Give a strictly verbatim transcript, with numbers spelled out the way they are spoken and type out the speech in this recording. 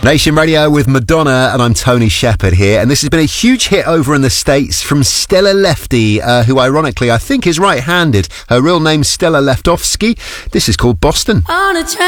Nation Radio with Madonna, and I'm Tony Shepherd here, and this has been a huge hit over in the States from Stella Lefty, uh, who ironically I think is right-handed. Her real name's Stella Leftovsky. This is called Boston. On a